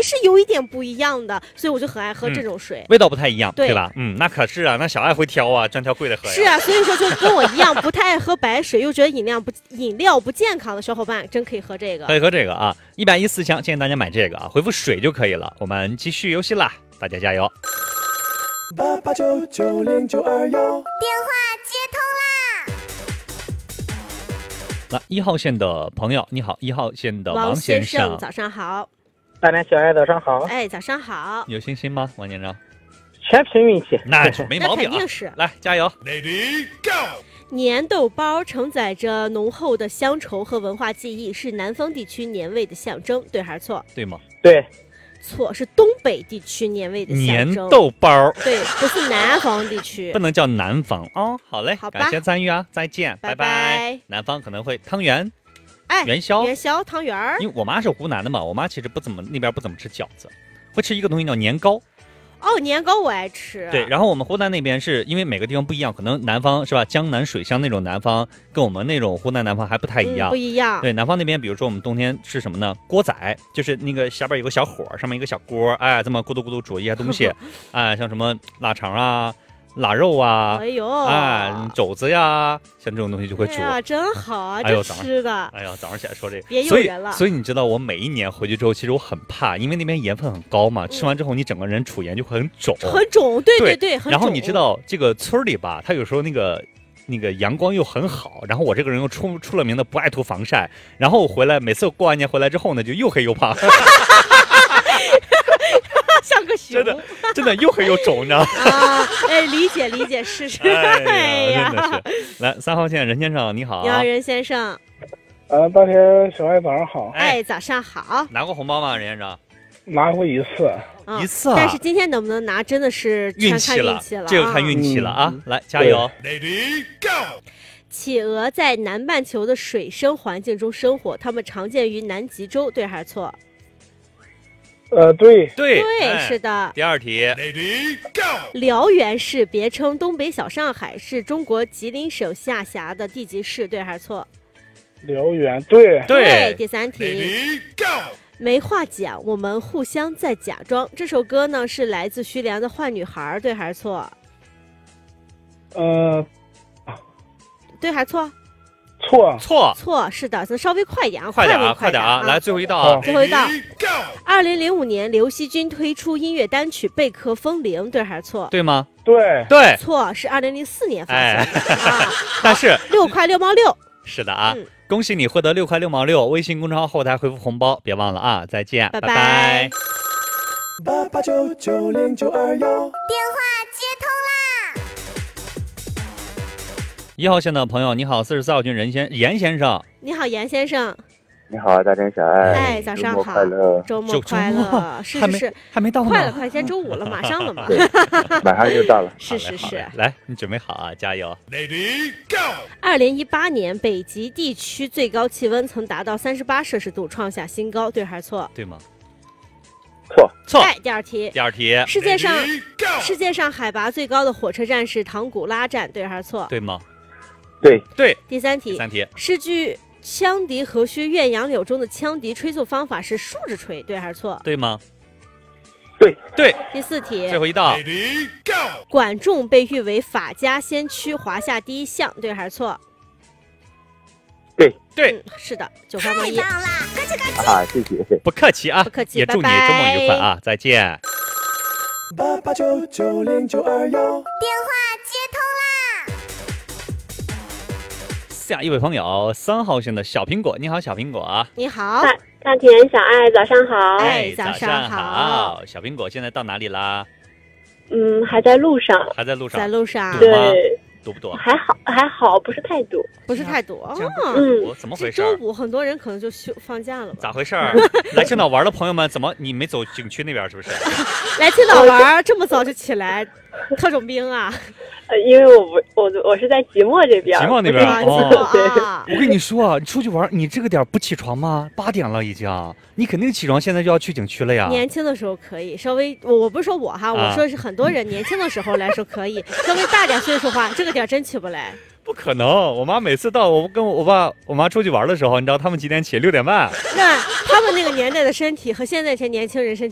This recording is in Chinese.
是有一点不一样的，所以我就很爱喝这种水。 味道不太一样， 对吧？那可是啊，那小爱会挑啊，专挑贵的喝呀。 是啊，所以说就跟我一样不太爱喝白水，又觉得饮料不健康的小伙伴，真可以喝这个。 可以喝这个啊，114箱，建议大家买这个啊，回复水就可以了。我们继续游戏啦，大家加油！88990921， 电话接通啦！ 来，1号线的朋友，你好，1号线的王先生， 早上好。 大连小爱早上好。 哎，早上好。 有信心吗，王先生？ 全凭运气， 那没毛病啊！ 那肯定是。 来，加油 ！Lady Go！ 年豆包承载着浓厚的乡愁和文化记忆，是南方地区年味的象征，对还是错？ 对吗？ 对。 错，是东北地区年味的象征。 年豆包， 对，不是南方地区， 不能叫南方哦。好嘞， 好吧， 感谢参与啊，再见， 拜拜。 南方可能会汤圆， 元宵、汤圆。 因为我妈是湖南的嘛，我妈其实那边不怎么吃饺子，会吃一个东西叫年糕。 哦，年糕我爱吃。 对，然后我们湖南那边是因为每个地方不一样，可能南方是吧，江南水乡那种南方跟我们那种湖南南方还不太一样， 不一样。 对，南方那边比如说我们冬天吃什么呢？锅仔，就是那个下边有个小火，上面一个小锅，哎，这么咕嘟咕嘟煮一些东西，哎，像什么腊肠啊、腊肉啊， 哎呦， 哎，肘子呀，像这种东西就会煮。 哎呀，真好啊， 这吃的。 哎呀，早上起来说这个， 别诱人了。 所以你知道，我每一年回去之后，其实我很怕，因为那边盐分很高嘛，吃完之后你整个人储盐就会很肿。 很肿，对，很肿。 然后你知道这个村里吧，它有时候那个阳光又很好，然后我这个人又出了名的不爱涂防晒，然后回来每次过完年回来之后呢，就又黑又胖。 像个熊， 真的又黑又肿，你知道吗？ 啊，哎，理解，是。 哎呀，真的是。来，3号线任先生，你好。 你好，任先生。 大连小爱早上好。 哎，早上好。 拿过红包吗，任先生？ 拿过一次。 一次啊。 但是今天能不能拿，真的是全看运气了。 这个看运气了啊！来，加油 ！Lady Go！ 企鹅在南半球的水生环境中生活，它们常见于南极洲，对还是错？ 对， 是的。 第二题 ，Lady Go！ 辽源市别称东北小上海，是中国吉林省下辖的地级市，对还是错？ 辽源，对。 第三题 ，Lady Go！ 没话讲，我们互相在假装。这首歌呢是来自徐良的《坏女孩》，对还是错？对还是错？ 错， 是的，咱稍微快一点啊， 快点啊！来，最后一道啊， 最后一道。2005年，刘惜君推出音乐单曲《贝壳风铃》，对还是错？ 对吗？ 对， 错，是2004年发行的。但是 6块6毛6。 是的啊，恭喜你获得6块6毛6，微信公众号后台回复红包，别忘了啊！再见， 拜拜。 88990921， 电话接通啦 ！1号线的朋友，你好，44号群严先生。 你好，严先生。 你好，大连小爱。 哎，早上好，周末快乐。是， 还没到呢。 快了，快，先周五了，马上了嘛。 马上就到了。 是。 来，你准备好啊，加油 ！Lady Go！ 2018年，北极地区最高气温曾达到38摄氏度，创下新高，对还是错？ 对吗？ 错。 哎，第二题。世界上海拔最高的火车站是唐古拉站，对还是错？ 对吗？ 对。 第三题。诗句羌笛何须怨杨柳中的羌笛吹奏方法是竖着吹，对还是错？ 对吗？ 对。 第四题。 最后一道。 Lady Go！ 管仲被誉为法家先驱，华夏第一相，对还是错？ 对。 是的，9块1。 太棒啦！客气啊，谢谢。 不客气啊， 不客气， 也祝你周末愉快啊！再见。 88990921， 电话接通啦！ 下一位朋友，3号线的小苹果，你好，小苹果。 你好， 大田小爱，早上好。 哎，早上好。 小苹果现在到哪里啦？ 还在路上。 在路上。 对。 堵不堵？ 还好，不是太堵。 怎么回事？ 周五很多人可能就放假了吧？ 咋回事？来青岛玩的朋友们，怎么你没走景区那边？是不是？ 来青岛玩这么早就起来，特种兵啊！ 因为我是在即墨这边。 即墨那边哦。 我跟你说啊，你出去玩，你这个点不起床吗？8点了已经，你肯定起床，现在就要去景区了呀。 年轻的时候可以，稍微我不是说我哈，我说是很多人年轻的时候来说可以，稍微大点岁数话，这个点真起不来。 不可能，我妈每次到我跟我爸我妈出去玩的时候，你知道他们几点起？6点半。 那他们那个年代的身体和现在这些年轻人身体